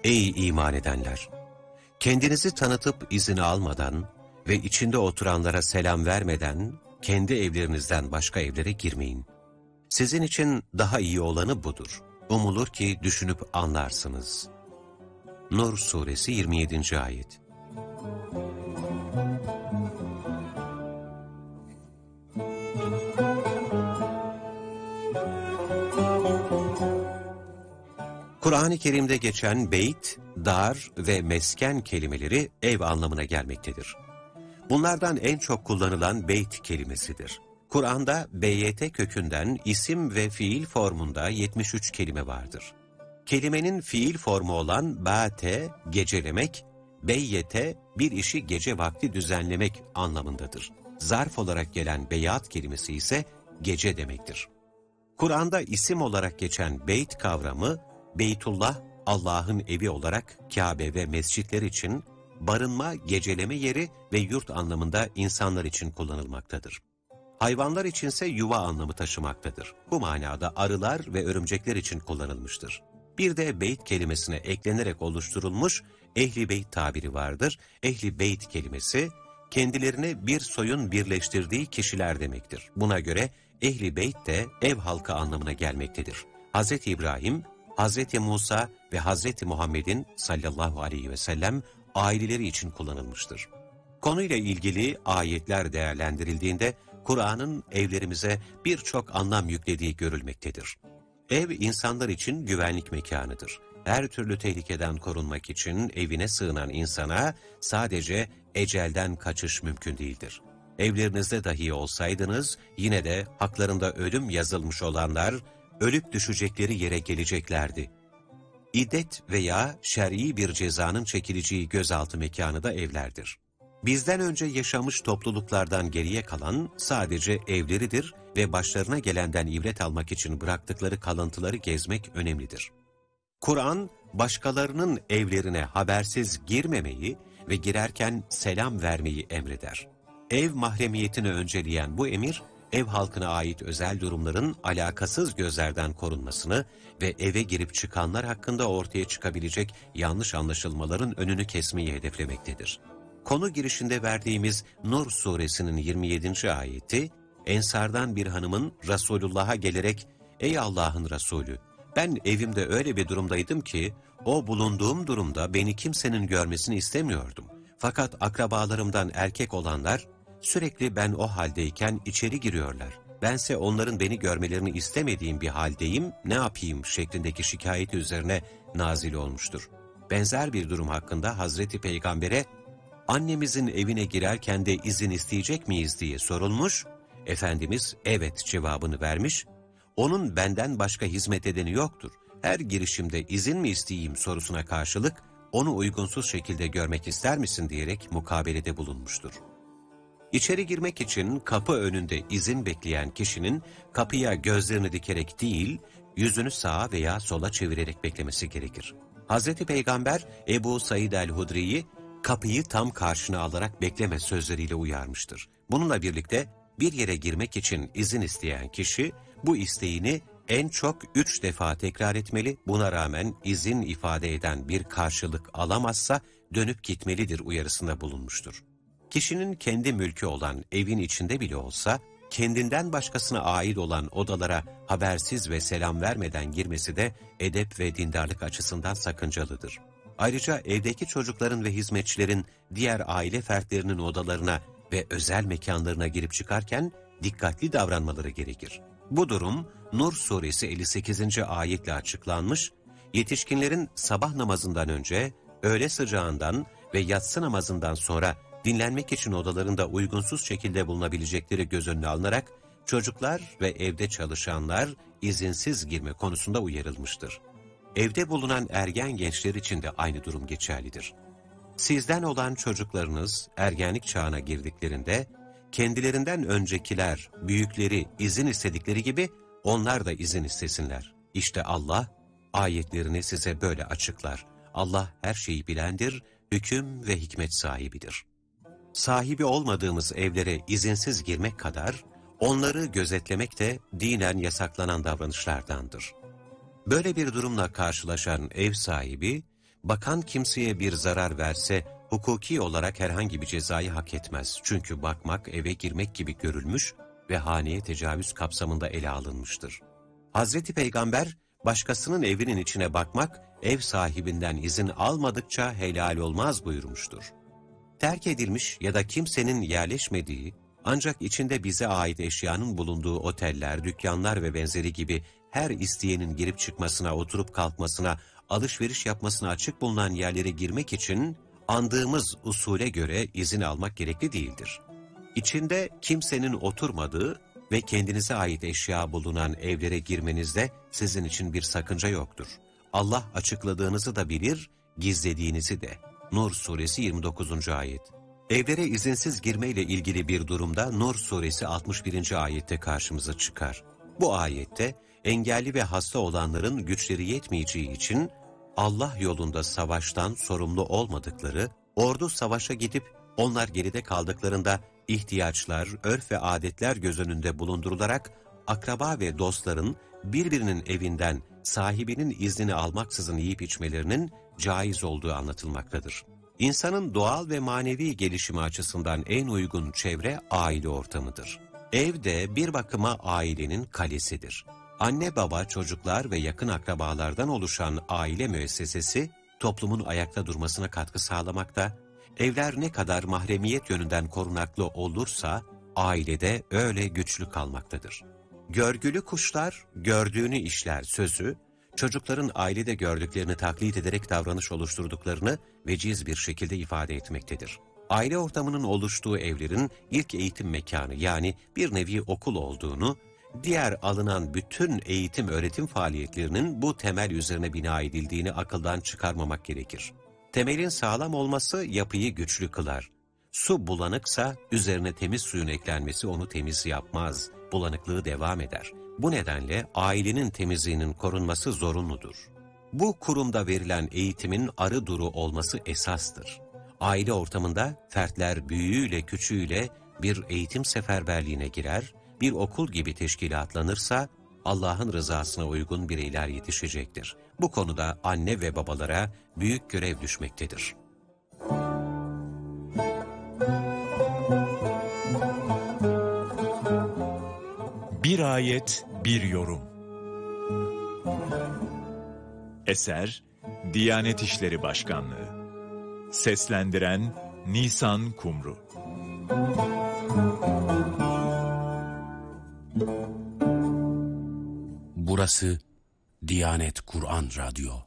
Ey iman edenler! Kendinizi tanıtıp izin almadan ve içinde oturanlara selam vermeden kendi evlerinizden başka evlere girmeyin. Sizin için daha iyi olanı budur. Umulur ki düşünüp anlarsınız. Nur Suresi 27. Ayet. Kur'an-ı Kerim'de geçen beyt, dar ve mesken kelimeleri ev anlamına gelmektedir. Bunlardan en çok kullanılan beyt kelimesidir. Kur'an'da BYT kökünden isim ve fiil formunda 73 kelime vardır. Kelimenin fiil formu olan bate, gecelemek, beyyete, bir işi gece vakti düzenlemek anlamındadır. Zarf olarak gelen beyat kelimesi ise gece demektir. Kur'an'da isim olarak geçen beyt kavramı, Beytullah, Allah'ın evi olarak Kabe ve mescitler için barınma, geceleme yeri ve yurt anlamında insanlar için kullanılmaktadır. Hayvanlar içinse yuva anlamı taşımaktadır. Bu manada arılar ve örümcekler için kullanılmıştır. Bir de beyt kelimesine eklenerek oluşturulmuş ehli beyt tabiri vardır. Ehli beyt kelimesi kendilerini bir soyun birleştirdiği kişiler demektir. Buna göre ehli beyt de ev halkı anlamına gelmektedir. Hz. İbrahim, Hz. Musa ve Hz. Muhammed'in sallallahu aleyhi ve sellem aileleri için kullanılmıştır. Konuyla ilgili ayetler değerlendirildiğinde Kur'an'ın evlerimize birçok anlam yüklediği görülmektedir. Ev insanlar için güvenlik mekanıdır. Her türlü tehlikeden korunmak için evine sığınan insana sadece ecelden kaçış mümkün değildir. Evlerinizde dahi olsaydınız yine de haklarında ölüm yazılmış olanlar ölüp düşecekleri yere geleceklerdi. İddet veya şer'i bir cezanın çekileceği gözaltı mekanı da evlerdir. Bizden önce yaşamış topluluklardan geriye kalan sadece evleridir ve başlarına gelenden ibret almak için bıraktıkları kalıntıları gezmek önemlidir. Kur'an, başkalarının evlerine habersiz girmemeyi ve girerken selam vermeyi emreder. Ev mahremiyetini önceleyen bu emir, ev halkına ait özel durumların alakasız gözlerden korunmasını ve eve girip çıkanlar hakkında ortaya çıkabilecek yanlış anlaşılmaların önünü kesmeyi hedeflemektedir. Konu girişinde verdiğimiz Nur suresinin 27. ayeti, Ensardan bir hanımın Resulullah'a gelerek, "Ey Allah'ın Resulü, ben evimde öyle bir durumdaydım ki, o bulunduğum durumda beni kimsenin görmesini istemiyordum. Fakat akrabalarımdan erkek olanlar, sürekli ben o haldeyken içeri giriyorlar. Bense onların beni görmelerini istemediğim bir haldeyim, ne yapayım?" şeklindeki şikayeti üzerine nazil olmuştur. Benzer bir durum hakkında Hazreti Peygamber'e, "Annemizin evine girerken de izin isteyecek miyiz?" diye sorulmuş, Efendimiz evet cevabını vermiş, "Onun benden başka hizmet edeni yoktur. Her girişimde izin mi isteyeyim?" sorusuna karşılık, "Onu uygunsuz şekilde görmek ister misin?" diyerek mukabelede bulunmuştur. İçeri girmek için kapı önünde izin bekleyen kişinin kapıya gözlerini dikerek değil, yüzünü sağa veya sola çevirerek beklemesi gerekir. Hazreti Peygamber Ebu Said el-Hudri'yi kapıyı tam karşına alarak bekleme sözleriyle uyarmıştır. Bununla birlikte bir yere girmek için izin isteyen kişi bu isteğini en çok 3 defa tekrar etmeli, buna rağmen izin ifade eden bir karşılık alamazsa dönüp gitmelidir uyarısında bulunmuştur. Kişinin kendi mülkü olan evin içinde bile olsa, kendinden başkasına ait olan odalara habersiz ve selam vermeden girmesi de edep ve dindarlık açısından sakıncalıdır. Ayrıca evdeki çocukların ve hizmetçilerin diğer aile fertlerinin odalarına ve özel mekanlarına girip çıkarken dikkatli davranmaları gerekir. Bu durum Nur suresi 58. ayetle açıklanmış, yetişkinlerin sabah namazından önce, öğle sıcağından ve yatsı namazından sonra dinlenmek için odalarında uygunsuz şekilde bulunabilecekleri göz önüne alınarak çocuklar ve evde çalışanlar izinsiz girme konusunda uyarılmıştır. Evde bulunan ergen gençler için de aynı durum geçerlidir. Sizden olan çocuklarınız ergenlik çağına girdiklerinde kendilerinden öncekiler, büyükleri izin istedikleri gibi onlar da izin istesinler. İşte Allah ayetlerini size böyle açıklar. Allah her şeyi bilendir, hüküm ve hikmet sahibidir. Sahibi olmadığımız evlere izinsiz girmek kadar onları gözetlemek de dinen yasaklanan davranışlardandır. Böyle bir durumla karşılaşan ev sahibi, Bakan kimseye bir zarar verse, hukuki olarak herhangi bir cezayı hak etmez. Çünkü bakmak, eve girmek gibi görülmüş ve haneye tecavüz kapsamında ele alınmıştır. Hazreti Peygamber, başkasının evinin içine bakmak, ev sahibinden izin almadıkça helal olmaz buyurmuştur. Terk edilmiş ya da kimsenin yerleşmediği, ancak içinde bize ait eşyanın bulunduğu oteller, dükkanlar ve benzeri gibi her isteyenin girip çıkmasına, oturup kalkmasına, alışveriş yapmasına açık bulunan yerlere girmek için andığımız usule göre izin almak gerekli değildir. İçinde kimsenin oturmadığı ve kendinize ait eşya bulunan evlere girmenizde sizin için bir sakınca yoktur. Allah açıkladığınızı da bilir, gizlediğinizi de. Nur suresi 29. ayet. Evlere izinsiz girmeyle ilgili bir durumda Nur suresi 61. ayette karşımıza çıkar. Bu ayette engelli ve hasta olanların güçleri yetmeyeceği için Allah yolunda savaştan sorumlu olmadıkları, ordu savaşa gidip onlar geride kaldıklarında ihtiyaçlar, örf ve adetler göz önünde bulundurularak akraba ve dostların birbirinin evinden sahibinin iznini almaksızın yiyip içmelerinin caiz olduğu anlatılmaktadır. İnsanın doğal ve manevi gelişimi açısından en uygun çevre aile ortamıdır. Ev de bir bakıma ailenin kalesidir. Anne baba, çocuklar ve yakın akrabalardan oluşan aile müessesesi toplumun ayakta durmasına katkı sağlamakta, evler ne kadar mahremiyet yönünden korunaklı olursa ailede öyle güçlü kalmaktadır. Görgülü kuşlar gördüğünü işler sözü, çocukların ailede gördüklerini taklit ederek davranış oluşturduklarını veciz bir şekilde ifade etmektedir. Aile ortamının oluştuğu evlerin ilk eğitim mekanı yani bir nevi okul olduğunu, diğer alınan bütün eğitim öğretim faaliyetlerinin bu temel üzerine bina edildiğini akıldan çıkarmamak gerekir. Temelin sağlam olması yapıyı güçlü kılar. Su bulanıksa üzerine temiz suyun eklenmesi onu temiz yapmaz, bulanıklığı devam eder. Bu nedenle ailenin temizliğinin korunması zorunludur. Bu kurumda verilen eğitimin arı duru olması esastır. Aile ortamında fertler büyüğüyle küçüğüyle bir eğitim seferberliğine girer, bir okul gibi teşkilatlanırsa Allah'ın rızasına uygun bireyler yetişecektir. Bu konuda anne ve babalara büyük görev düşmektedir. Bir ayet, bir yorum. Eser, Diyanet İşleri Başkanlığı. Seslendiren Nisan Kumru. Burası Diyanet Kur'an Radyo.